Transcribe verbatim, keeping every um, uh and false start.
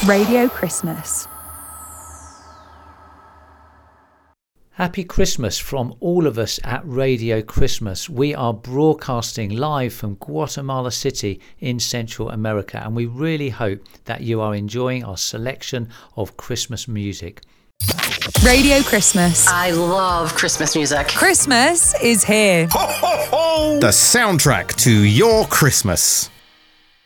Radio Christmas. Happy Christmas from all of us at Radio Christmas. We are broadcasting live from Guatemala City in Central America, and we really hope that you are enjoying our selection of Christmas music. Radio Christmas. I love Christmas music. Christmas is here. Ho, ho, ho! The soundtrack to your Christmas.